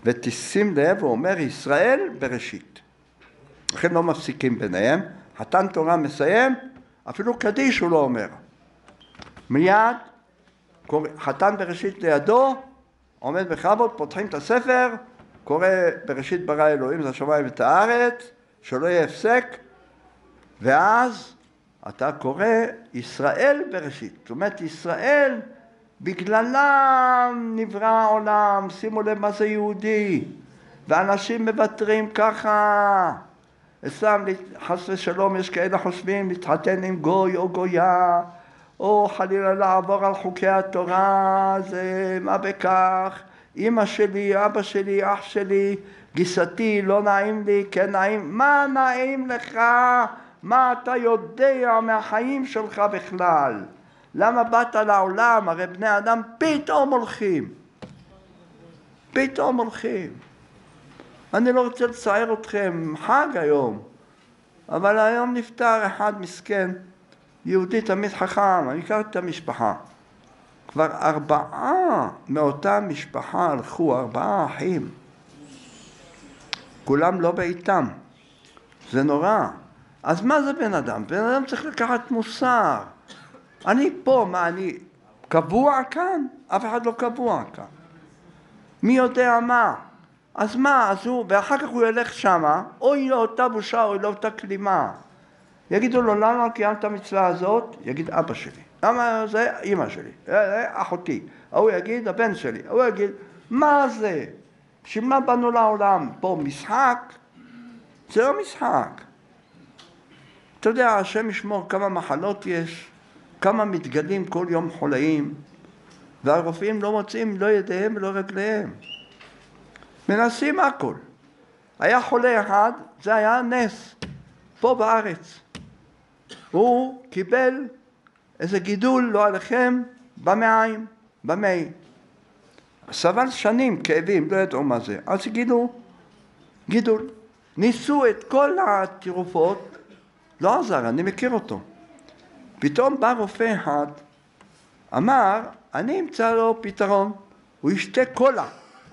ותשים לב, הוא אומר ישראל בראשית. לכן לא מפסיקים ביניהם, חתן תורה מסיים, אפילו קדיש הוא לא אומר. מיד, חתן בראשית לידו, עומד בכבוד, פותחים את הספר, קורא בראשית ברא אלוהים את השמיים ואת הארץ, שלא יהיה הפסק, ואז אתה קורא ישראל בראשית. זאת אומרת, ישראל בגללם נברא העולם, שימו לב מה זה יהודי, ואנשים מבטרים ככה. אצלם חס ושלום יש כאלה חושבים להתחתן עם גוי או גויה, או חלילה לעבור על חוקי התורה, זה מה בכך, אמא שלי, אבא שלי, אח שלי, גיסתי, לא נעים לי, כן נעים, מה נעים לך? מה אתה יודע מהחיים שלך בכלל? למה באת לעולם? הרי בני אדם פתאום הולכים. פתאום הולכים. אני לא רוצה לצייר אתכם, חג היום, אבל היום נפטר אחד מסכן, יהודי תמיד חכם, אני הכרתי את המשפחה. כבר 4 מאותה משפחה הלכו, 4 אחים. כולם לא ביתם. זה נורא. אז מה זה בן אדם? בן אדם צריך לקחת מוסר. אני פה, מה אני קבוע כאן? אף אחד לא קבוע כאן. מי יודע מה? אז מה? אז הוא, ואחר כך הוא ילך שמה, אוי לו אותה בושה, אוי לו אותה כלימה. יגידו לו, למה קיימת את המצווה הזאת? יגיד, אבא שלי. למה זה? אמא שלי. אחותי. הוא יגיד, הבן שלי. הוא יגיד, מה זה? בשביל מה באנו לעולם? פה משחק? זה לא משחק. אתה יודע, השם ישמור כמה מחלות יש, כמה מתגלים כל יום חולאים, והרופאים לא מוצאים לא ידיהם ולא רגליהם. מנסים הכל. היה חולה אחד, זה היה נס, פה בארץ. הוא קיבל איזה גידול, לא עליכם, במעיים, במי. סבל שנים כאבים, לא ידעו מה זה. אז גילו גידול. ניסו את כל התרופות, לא עזר, אני מכיר אותו. פתאום בא רופא אחד, אמר, אני אמצא לו פתרון, הוא ישתה קולה.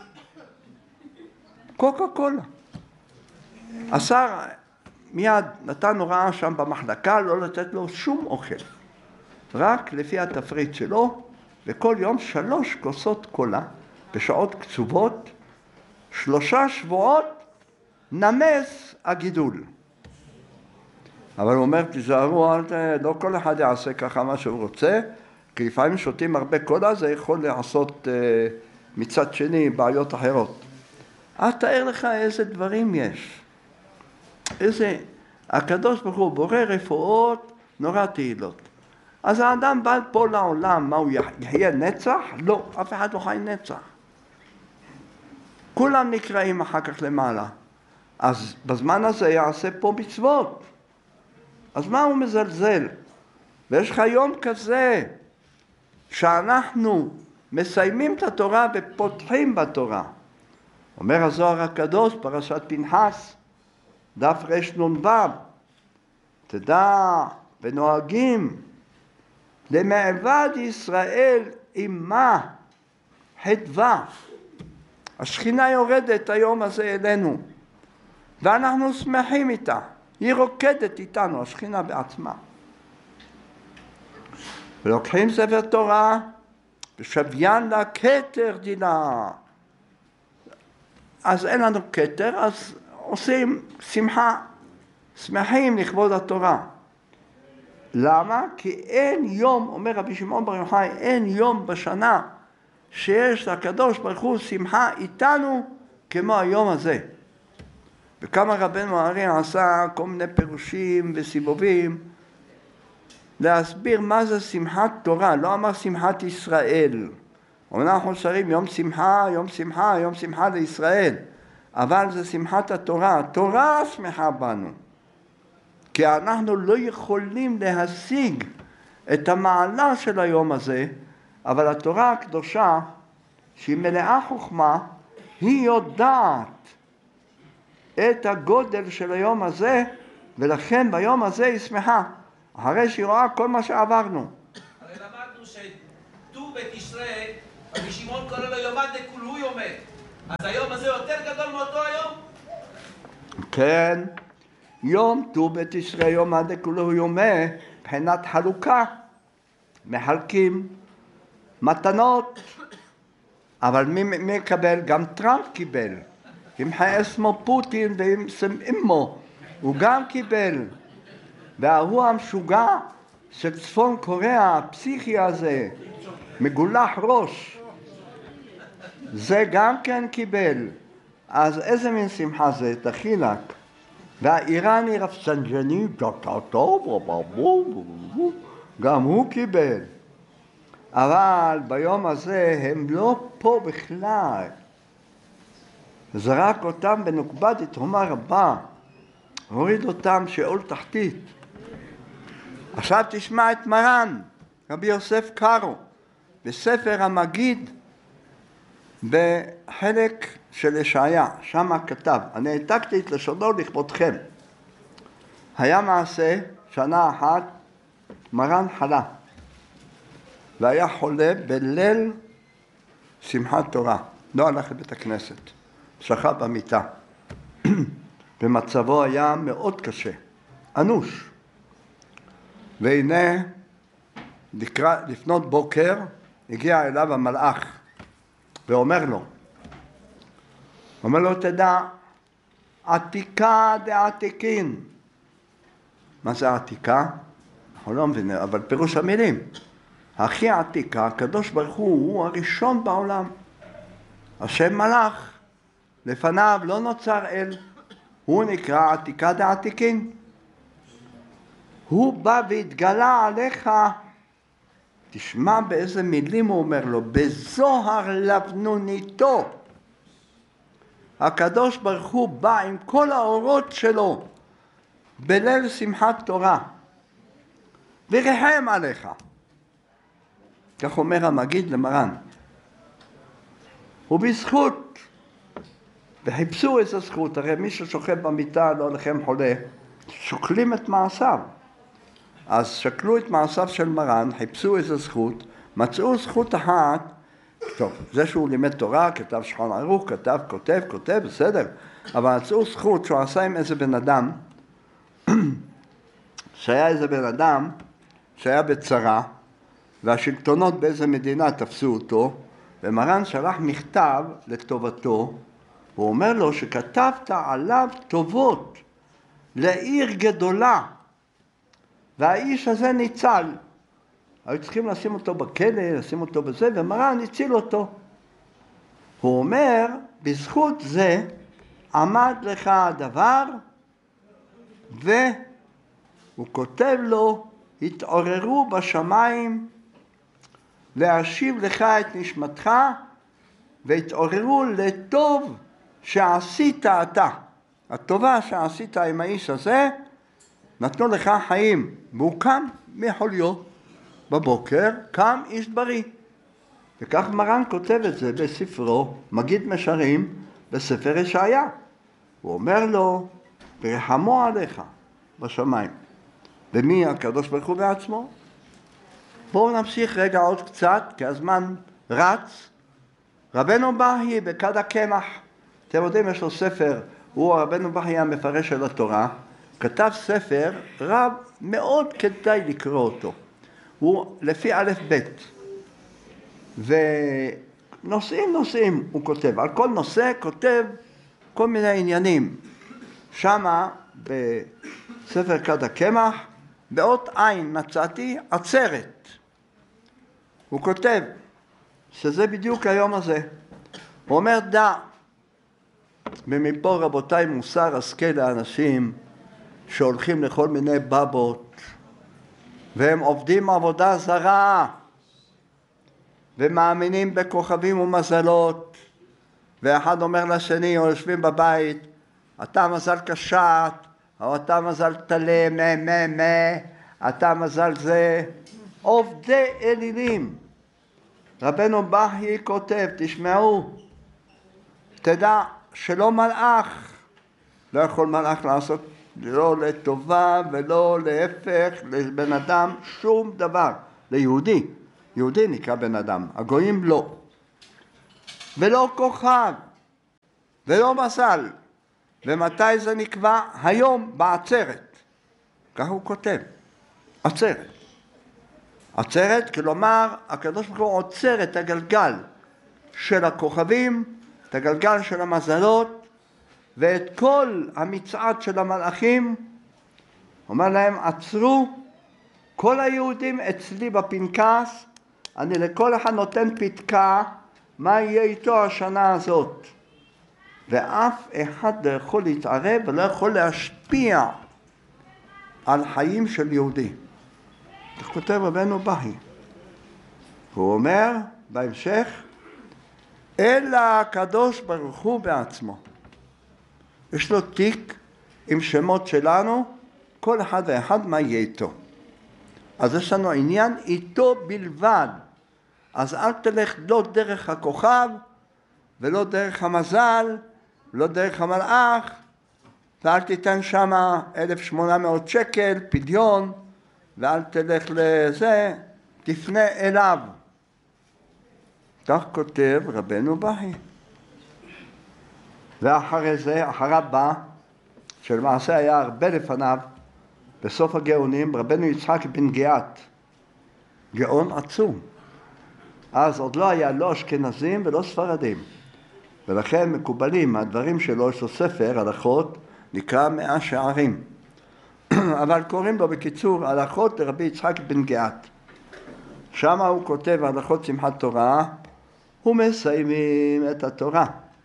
קוקה קולה. השר מיד נתן הוראה שם במחלקה לא לתת לו שום אוכל. רק לפי התפריט שלו, וכל יום 3 כוסות קולה, בשעות קצובות, 3 שבועות, נמס הגידול. אבל הוא אומר, תיזהרו, לא כל אחד יעשה ככה מה שהוא רוצה, כי לפעמים שותים הרבה קולה, זה יכול לעשות מצד שני בעיות אחרות. אז תאר לך איזה דברים יש. איזה, הקדוש ברוך הוא בורא רפואות נורא תהילות. אז האדם בא פה לעולם, מה הוא יחיה נצח? לא, אף אחד לא חי נצח. כולם נקראים אחר כך למעלה. אז בזמן הזה יעשה פה מצוות. אז מה הוא מזלזל? ויש לך יום כזה שאנחנו מסיימים את התורה ופותחים בתורה. אומר הזוהר הקדוש, פרשת פנחס, דף רנ"ו, תדע ונוהגים למעבד ישראל עמה חדווה. השכינה יורדת היום הזה אלינו, ואנחנו שמחים איתה. היא רוקדת איתנו, השכינה בעצמה. ולוקחים ספר תורה, ושוויין לה כתר דינה. אז אין לנו כתר, אז עושים שמחה, שמחים לכבוד התורה. למה? כי אין יום, אומר רבי שמעון בר יוחאי, אין יום בשנה שיש לקדוש ברוך הוא שמחה איתנו כמו היום הזה. וכמה רבנו הארי עשה כל מיני פירושים וסיבובים להסביר מה זה שמחת תורה, לא אמר שמחת ישראל. אנחנו שרים יום שמחה, יום שמחה, יום שמחה לישראל, אבל זה שמחת התורה, התורה שמחה בנו. כי אנחנו לא יכולים להשיג את המעלה של היום הזה, אבל התורה הקדושה, שהיא מלאה חוכמה, היא יודעת את הגודל של היום הזה, ולכן ביום הזה היא שמחה, אחרי שהיא רואה כל מה שעברנו. הרי למדנו שט"ו בתשרי, רבי שמעון קורא לו יומא דכולהו יומא. אז היום הזה יותר גדול מאותו היום? כן, יום ט"ו בתשרי יום עד כולו יומי, מבחינת חלוקה, מחלקים מתנות, אבל מי יקבל? גם טראמפ קיבל, עם חסמו פוטין ועם אמו, הוא גם קיבל, וההוא המשוגע של צפון קוריאה, הפסיכי הזה, מגולח ראש, זה גם כן קיבל. אז איזה מין שמחה זה? תחילק. והאיראני רפסנג'ני, גם הוא קיבל. אבל ביום הזה הם לא פה בכלל. זרק אותם בנוקבה דתרומה רבה, הוריד אותם שאול תחתית. עכשיו תשמע את מרן, רבי יוסף קארו, בספר המגיד, בחלק של ישעיה, שמה כתב, אני העתקתי את לשונו לכבודכם. היה מעשה, שנה אחת, מרן חלה, והיה חולה בליל שמחת תורה, לא הלך לבית הכנסת, שכב במיטה, ומצבו היה מאוד קשה, אנוש. והנה, לפנות בוקר, הגיע אליו המלאך, ואומר לו, תדע, עתיקה דעתיקין. מה זה עתיקה? אנחנו לא מבינים, אבל פירוש המילים. הכי עתיקה, הקדוש ברוך הוא הראשון בעולם. השם מלאך, לפניו לא נוצר אל, הוא נקרא עתיקה דעתיקין. הוא בא והתגלה עליך, תשמע באיזה מילים הוא אומר לו, בזוהר לבנוניתו. הקדוש ברוך הוא בא עם כל האורות שלו בליל שמחת תורה ורחם עליך. כך אומר המגיד למרן. ובזכות, וחיפשו איזו זכות, הרי מי ששוכב במיטה לא לכם חולה, שוקלים את מעשיו. אז שקלו את מעשיו של מרן, חיפשו איזו זכות, מצאו זכות אחת, טוב, זה שהוא לימד תורה, כתב שולחן ערוך, כותב, בסדר, אבל מצאו זכות שהוא עשה עם איזה בן אדם, שהיה איזה בן אדם שהיה בצרה, והשלטונות באיזה מדינה תפסו אותו, ומרן שלח מכתב לטובתו, הוא אומר לו שכתבת עליו טובות לעיר גדולה, והאיש הזה ניצל. היו צריכים לשים אותו בכלא, לשים אותו בזה, ומרן הציל אותו. הוא אומר, בזכות זה עמד לך הדבר, והוא כותב לו, התעוררו בשמיים להשיב לך את נשמתך, והתעוררו לטוב שעשית אתה. הטובה שעשית עם האיש הזה, נתנו לך חיים, והוא קם מחוליו בבוקר, קם איש בריא. וכך מרן כותב את זה בספרו, מגיד משרים, בספר ישעיה. הוא אומר לו, ברחמו עליך בשמיים. ומי הקדוש ברוך הוא בעצמו? בואו נמשיך רגע עוד קצת, כי הזמן רץ. רבנו בהי בכד הקמח, אתם יודעים, יש לו ספר, הוא רבנו בהי המפרש של התורה, כתב ספר רב מאוד כדאי לקרוא אותו. הוא לפי א' ב' ונושאים הוא כותב, על כל נושא כותב כל מיני עניינים. שמה בספר כד הקמח, באות עין מצאתי עצרת. הוא כותב שזה בדיוק היום הזה. הוא אומר, דע, ומפה רבותיי מוסר השכל לאנשים שהולכים לכל מיני בבות, והם עובדים עבודה זרה, ומאמינים בכוכבים ומזלות, ואחד אומר לשני, או יושבים בבית, אתה מזל קשת, או אתה מזל תלה, אתה מזל זה, עובדי אלילים. רבנו בהי כותב, תשמעו, תדע שלא מלאך, לא יכול מלאך לעשות לא לטובה ולא להפך לבן אדם שום דבר. ליהודי, יהודי נקרא בן אדם, הגויים לא. ולא כוכב, ולא מזל. ומתי זה נקבע? היום בעצרת. כך הוא כותב, עצרת. עצרת, כלומר, הקדוש ברוך הוא עוצר את הגלגל של הכוכבים, את הגלגל של המזלות, ואת כל המצעד של המלאכים, אומר להם, עצרו, כל היהודים אצלי בפנקס, אני לכל אחד נותן פתקה, מה יהיה איתו השנה הזאת. ואף אחד לא יכול להתערב ולא יכול להשפיע על חיים של יהודי. כך כותב רבנו בהי. הוא אומר בהמשך, אלא הקדוש ברוך הוא בעצמו. יש לו תיק עם שמות שלנו, כל אחד ואחד מה יהיה איתו. אז יש לנו עניין איתו בלבד. אז אל תלך לא דרך הכוכב, ולא דרך המזל, ולא דרך המלאך, ואל תיתן שם 1,800 שקל, פדיון, ואל תלך לזה, תפנה אליו. כך כותב רבנו בהי. ואחרי זה, אחר הבא, שלמעשה היה הרבה לפניו, בסוף הגאונים, רבנו יצחק בן גאת, גאון עצום. אז עוד לא היה לא אשכנזים ולא ספרדים. ולכן מקובלים, הדברים שלו, יש לו ספר, הלכות, נקרא 100 שערים. אבל קוראים לו בקיצור הלכות לרבי יצחק בן גאת. שם הוא כותב הלכות שמחת תורה, ומסיימים את התורה.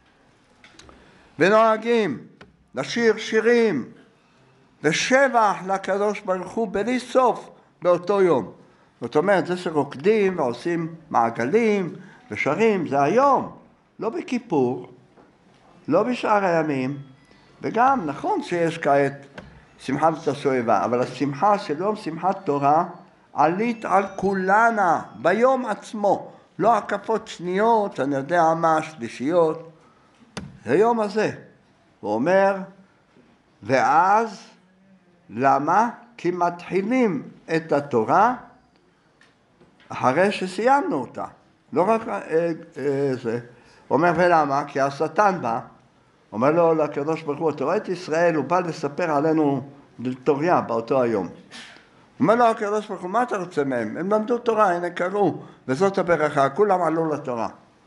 ונוהגים לשיר שירים ושבח לקדוש ברוך הוא בלי סוף באותו יום. זאת אומרת, זה שרוקדים ועושים מעגלים ושרים, זה היום, לא בכיפור, לא בשאר הימים, וגם נכון שיש כעת שמחת השואבה, אבל השמחה של יום שמחת תורה עלית על כולנה ביום עצמו, לא הקפות שניות, אני יודע מה, שלישיות, היום הזה. הוא אומר, ואז, למה? כי מתחילים את התורה אחרי שסיימנו אותה. לא רק זה. הוא אומר, ולמה? כי השטן בא, אומר לו לקדוש ברוך הוא, אתה רואה את ישראל, הוא בא לספר עלינו דלתוריה באותו היום. אומר לו הקדוש ברוך הוא, מה אתה רוצה מהם? הם למדו תורה, הנה קראו, וזאת הברכה, כולם עלו לתורה.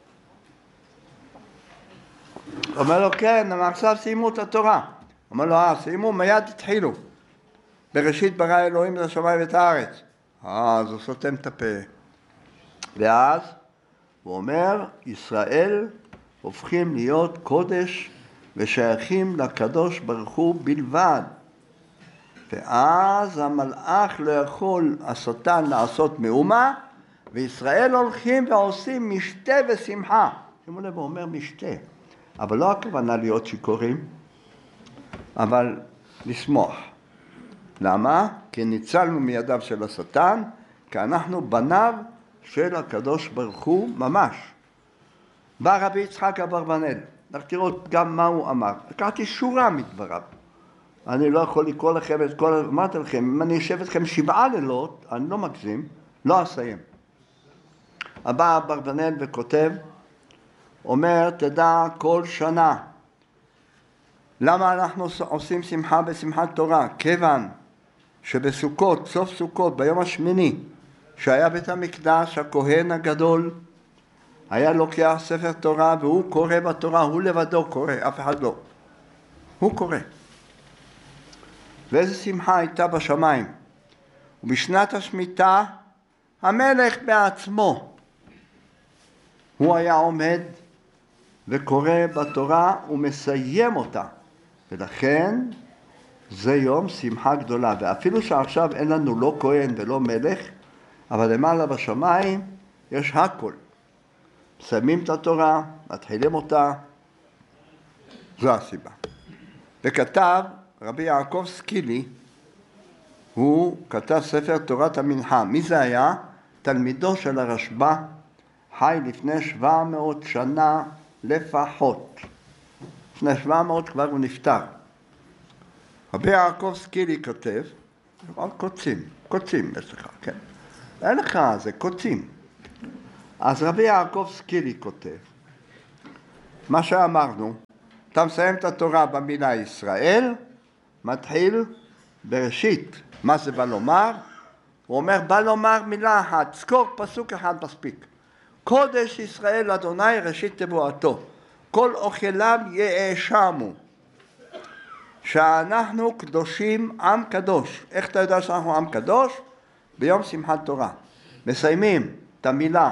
אומר לו, כן, אבל עכשיו סיימו את התורה. אומר לו, סיימו, מיד התחילו. בראשית ברא אלוהים את השמיים ואת הארץ. אז הוא סותם את הפה. ואז הוא אומר, ישראל הופכים להיות קודש ושייכים לקדוש ברוך הוא בלבד. ואז המלאך לא יכול השטן לעשות מאומה, וישראל הולכים ועושים משתה ושמחה. שימו לב, הוא אומר משתה. אבל לא הכוונה להיות שיכורים, אבל לשמוח. למה? כי ניצלנו מידיו של השטן, כי אנחנו בניו של הקדוש ברוך הוא ממש. בא רבי יצחק אברבנאל, צריך לראות גם מה הוא אמר. לקחתי שורה מדבריו. אני לא יכול לקרוא לכם את כל... אמרתי לכם, אם אני אשב אתכם 7 לילות, אני לא מגזים, לא אסיים. הבא אברבנאל וכותב, אומר, תדע כל שנה, למה אנחנו עושים שמחה בשמחת תורה? כיוון שבסוכות, סוף סוכות, ביום השמיני, שהיה בית המקדש, הכהן הגדול, היה לוקח ספר תורה והוא קורא בתורה, הוא לבדו קורא, אף אחד לא. הוא קורא. ואיזו שמחה הייתה בשמיים. ובשנת השמיטה, המלך בעצמו, הוא היה עומד וקורא בתורה ומסיים אותה. ולכן זה יום שמחה גדולה. ואפילו שעכשיו אין לנו לא כהן ולא מלך, אבל למעלה בשמיים יש הכל. מסיימים את התורה, מתחילים אותה, זו הסיבה. וכתב רבי יעקב סקילי, הוא כתב ספר תורת המנחה. מי זה היה? תלמידו של הרשב"א, חי לפני 700 שנה לפחות. לפני 700 כבר הוא נפטר. רבי יעקב סקילי כותב, על קוצים יש לך, כן. אין לך, זה קוצים. אז רבי יעקב סקילי כותב, מה שאמרנו, אתה מסיים את התורה במילה ישראל, מתחיל בראשית. מה זה בא לומר? הוא אומר, בא לומר מילה אחת, זכור פסוק אחד מספיק. קודש ישראל אדוני ראשית תבואתו, כל אוכליו יאשמו. שאנחנו קדושים עם קדוש. איך אתה יודע שאנחנו עם קדוש? ביום שמחת תורה. מסיימים את המילה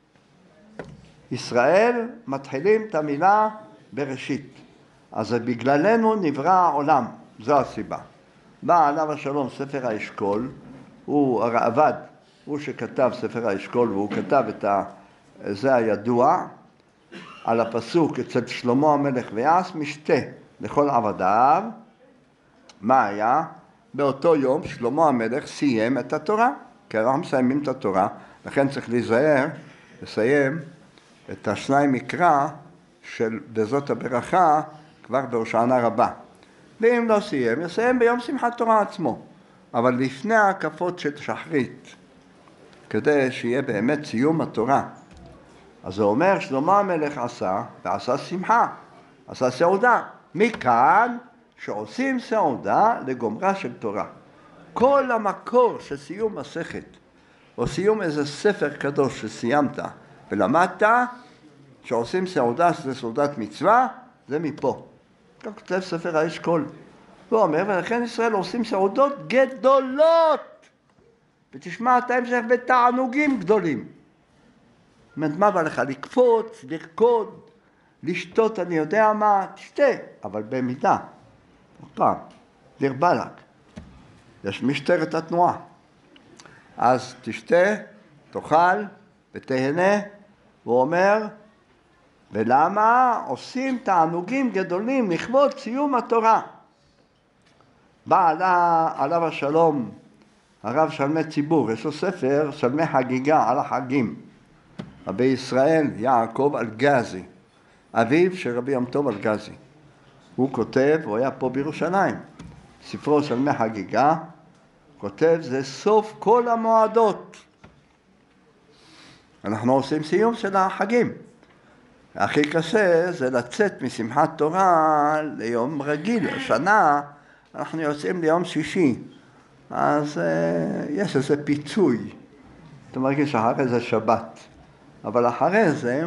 ישראל, מתחילים את המילה בראשית. אז בגללנו נברא העולם, זו הסיבה. בא עליו השלום ספר האשכול, הוא הרעב"ד, הוא שכתב ספר האשכול, והוא כתב את זה הידוע על הפסוק אצל שלמה המלך, ויעש משתה לכל עבדיו. מה היה? באותו יום שלמה המלך סיים את התורה, כי אנחנו מסיימים את התורה, לכן צריך להיזהר, לסיים את השניים מקרא של בזאת הברכה כבר בהושענא רבה. ואם לא סיים, יסיים ביום שמחת תורה עצמו, אבל לפני ההקפות של שחרית, כדי שיהיה באמת סיום התורה. אז זה אומר שלמה המלך עשה, ועשה שמחה, עשה סעודה. מכאן שעושים סעודה לגומרה של תורה. כל המקור של סיום מסכת, או סיום איזה ספר קדוש שסיימת ולמדת, שעושים סעודה, שזה סעודת מצווה, זה מפה. כך כותב ספר האשכול. הוא אומר, ולכן ישראל עושים סעודות גדולות. ותשמע את ההמשך בתענוגים גדולים. מה בא לך? לקפוץ, לרקוד, לשתות, אני יודע מה, תשתה, אבל במידה. פעם, דיר בלק. יש משטרת התנועה. אז תשתה, תאכל ותהנה. הוא אומר, ולמה עושים תענוגים גדולים לכבוד סיום התורה? בא עליו השלום, הרב שלמי ציבור, יש לו ספר שלמי חגיגה על החגים. רבי ישראל יעקב אלגזי, אביו של רבי יום טוב אלגזי. הוא כותב, הוא היה פה בירושלים, ספרו שלמי חגיגה, כותב, זה סוף כל המועדות. אנחנו עושים סיום של החגים. הכי קשה זה לצאת משמחת תורה ליום רגיל. השנה אנחנו יוצאים ליום שישי, אז יש איזה פיצוי. אתה מרגיש אחרי זה שבת, אבל אחרי זה,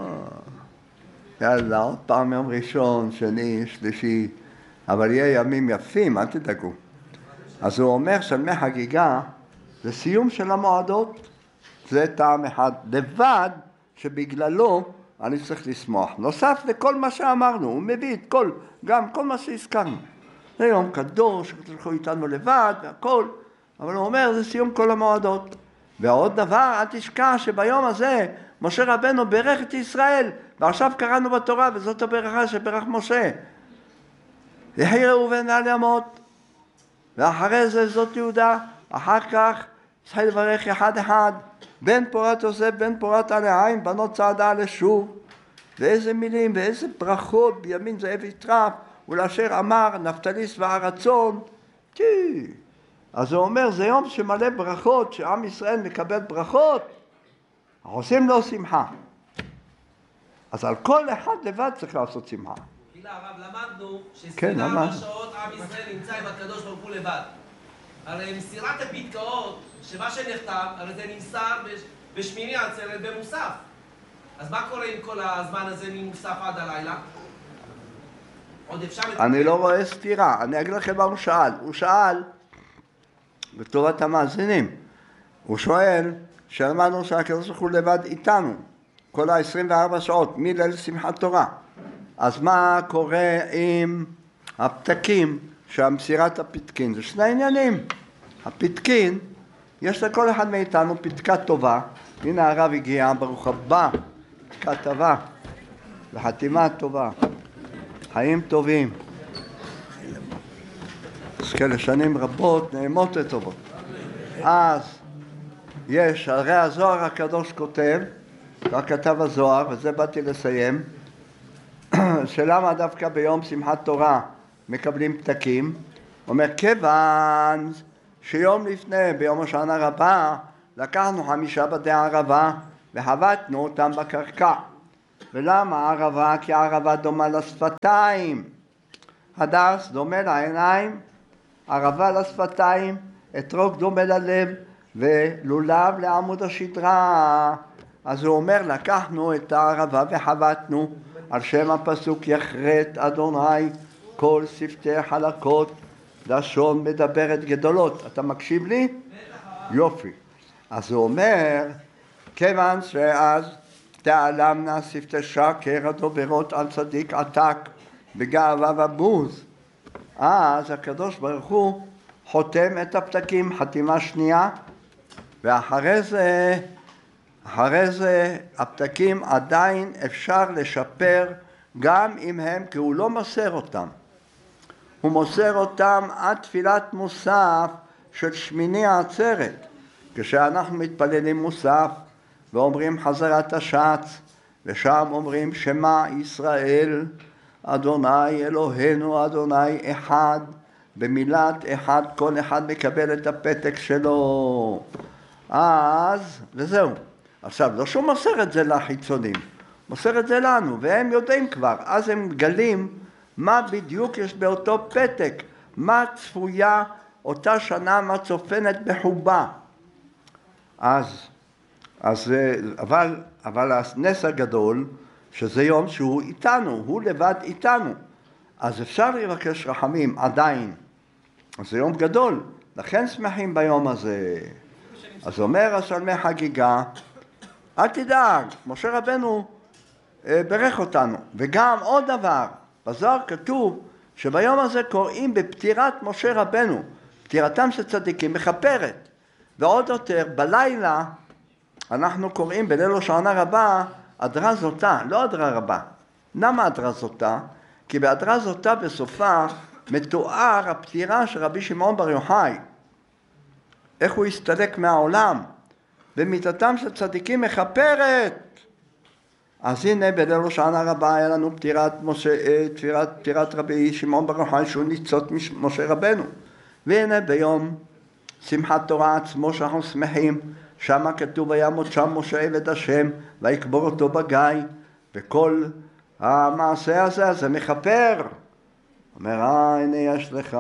יאללה, עוד פעם יום ראשון, שני, שלישי, אבל יהיה ימים יפים, אל תדאגו. אז הוא אומר שלמי חגיגה זה סיום של המועדות, זה טעם אחד לבד שבגללו אני צריך לשמוח. נוסף לכל מה שאמרנו, הוא מביא את גם כל מה שהזכרנו. זה יום קדוש, תלכו איתנו לבד והכל, אבל הוא אומר זה סיום כל המועדות. ועוד דבר, אל תשכח שביום הזה משה רבנו ברך את ישראל, ועכשיו קראנו בתורה וזאת הברכה שברך משה. יחי ראובן ועל ימות, ואחרי זה זאת יהודה, אחר כך צריך לברך אחד אחד, בן פורת יוסף, בן פורת עלי עין, בנות צעדה לשוב. ואיזה מילים ואיזה ברכות בימין זאב יטרף, ולאשר אמר נפתלי שבע רצון. אז הוא אומר זה יום שמלא ברכות, שעם ישראל מקבל ברכות, עושים לו שמחה. אז על כל אחד לבד צריך לעשות שמחה. תחילה הרב, למדנו ש24 שעות עם ישראל נמצא עם הקדוש ברוך הוא לבד. הרי מסירת הפתקאות, שמה שנכתב, הרי זה נמסר בשמיני עצרת במוסף. אז מה קורה עם כל הזמן הזה ממוסף עד הלילה? עוד אפשר... אני לא רואה סתירה, אני אגיד לכם מה הוא שאל. הוא שאל, בתורת המאזינים, הוא שואל, שאמרנו שהקדוש ברוך הוא לבד איתנו, כל ה-24 שעות, מליל שמחת תורה. אז מה קורה עם הפתקים, שהמסירת הפתקין? זה שני עניינים. הפתקין, יש לכל אחד מאיתנו פתקה טובה. הנה הרב הגיע, ברוך הבא, פתקה טובה, וחתימה טובה, חיים טובים. אז כאלה שנים רבות, נעימות וטובות. אז יש, הרי הזוהר הקדוש כותב, כבר כתב הזוהר, וזה באתי לסיים, שלמה דווקא ביום שמחת תורה מקבלים פתקים? אומר, כיוון שיום לפני, ביום הושענא רבה, לקחנו 5 בתי ערבה וחבטנו אותם בקרקע. ולמה ערבה? כי הערבה דומה לשפתיים, הדס דומה לעיניים, ערבה לשפתיים, אתרוג דומה ללב, ולולב לעמוד השדרה. אז הוא אומר, לקחנו את הערבה וחבטנו על שם הפסוק יחרט אדוני כל שפתי חלקות, לשון מדברת גדולות. אתה מקשיב לי? יופי. אז הוא אומר, כיוון שאז תעלמנה שפתי שקר הדוברות על צדיק עתק בגאווה ובוז, אז הקדוש ברוך הוא חותם את הפתקים חתימה שנייה, ואחרי זה הפתקים עדיין אפשר לשפר גם אם הם, כי הוא לא מוסר אותם. הוא מוסר אותם עד תפילת מוסף של שמיני העצרת. כשאנחנו מתפללים מוסף ואומרים חזרת השץ, ושם אומרים שמע ישראל אדוני אלוהינו אדוני אחד, במילת אחד כל אחד מקבל את הפתק שלו. אז וזהו. עכשיו לא שהוא מוסר את זה לחיצונים, מוסר את זה לנו, והם יודעים כבר. אז הם מגלים מה בדיוק יש באותו פתק, מה צפויה אותה שנה, מה צופנת בחובה. אבל הנס הגדול, שזה יום שהוא איתנו, הוא לבד איתנו, אז אפשר לבקש רחמים עדיין. אז זה יום גדול, לכן שמחים ביום הזה. אז אומר השלמי חגיגה, אל תדאג, משה רבנו ברך אותנו. וגם עוד דבר, בזוהר כתוב שביום הזה קוראים בפטירת משה רבנו, פטירתם של צדיקים מכפרת. ועוד יותר, בלילה אנחנו קוראים בליל הושענא רבה אדרה זוטה, לא אדרה רבה. למה אדרה זוטה? כי באדרה זוטה בסופה מתואר הפטירה של רבי שמעון בר יוחאי. איך הוא הסתלק מהעולם? במיתתם של צדיקים מכפרת. אז הנה בליל הושענא רבה היה לנו פטירת רבי שמעון בר יוחאי שהוא ניצוץ משה רבנו. והנה ביום שמחת תורה עצמו שאנחנו שמחים, שמה כתוב וימות שם משה עבד השם ויקבור אותו בגיא, וכל המעשה הזה זה מכפר. אומר הנה יש לך.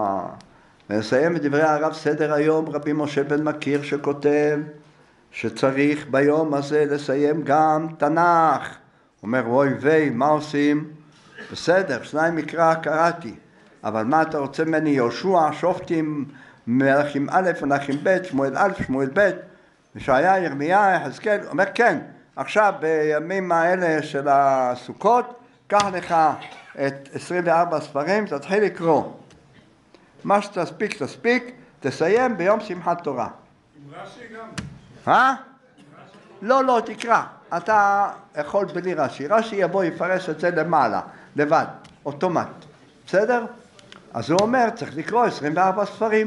ונסיים את דברי הרב סדר היום רבי משה בן מכיר שכותב שצריך ביום הזה לסיים גם תנ"ך. אומר אוי ויי, מה עושים? בסדר, 2 מקרא קראתי, אבל מה אתה רוצה ממני? יהושע, שופטים, מלכים א', מלכים ב', שמואל א', שמואל ב', ישעיה, ירמיה, יחזקאל. אומר כן, עכשיו בימים האלה של הסוכות קח לך את 24 ספרים, תתחיל לקרוא מה שתספיק תספיק, תסיים ביום שמחת תורה. עם רש"י גם? לא, תקרא. אתה יכול בלי רש"י. רש"י יבוא יפרש את זה למעלה, לבד, אוטומט. בסדר? אז הוא אומר, צריך לקרוא 24 ספרים.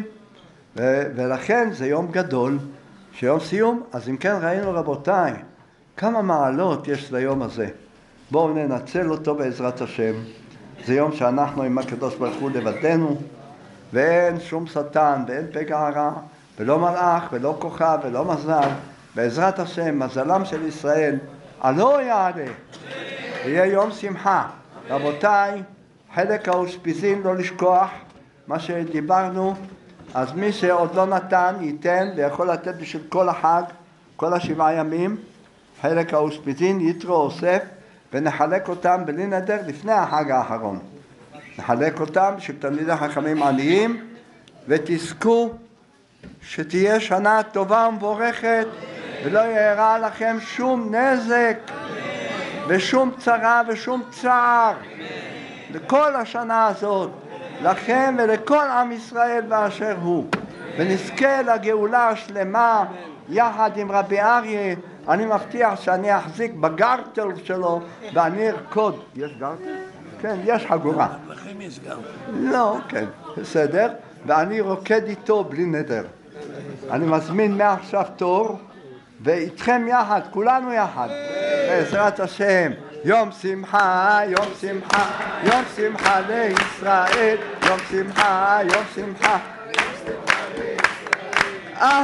ולכן זה יום גדול, שיום סיום. אז אם כן ראינו רבותיי, כמה מעלות יש ליום הזה. בואו ננצל אותו בעזרת השם. זה יום שאנחנו עם הקדוש ברוך הוא לבדנו, ואין שום שטן, ואין פגע רע, ולא מלאך, ולא כוכב, ולא מזל. בעזרת השם, מזלם של ישראל, עלו יעלה. יהיה יום שמחה. רבותיי, חלק האושפיזין לא לשכוח מה שדיברנו. אז מי שעוד לא נתן ייתן, ויכול לתת בשביל כל החג, כל 7 ימים, חלק האושפיזין יתרו אוסף, ונחלק אותם בלי נדר לפני החג האחרון. נחלק אותם בשביל תלמידי חכמים עניים, ותזכו שתהיה שנה טובה ומבורכת, ולא יארע לכם שום נזק, ושום צרה ושום צער, לכל השנה הזאת, לכם ולכל עם ישראל באשר הוא. ונזכה לגאולה השלמה יחד עם רבי אריה. אני מבטיח שאני אחזיק בגרטל שלו ואני ארקוד. יש גרטל? כן, יש חגורה. לכם יש גרטל. לא, כן, בסדר. ואני רוקד איתו בלי נדר. אני מזמין מעכשיו תור, ואיתכם יחד, כולנו יחד, בעזרת השם. יום שמחה, יום שמחה, יום שמחה לישראל, יום שמחה, יום שמחה.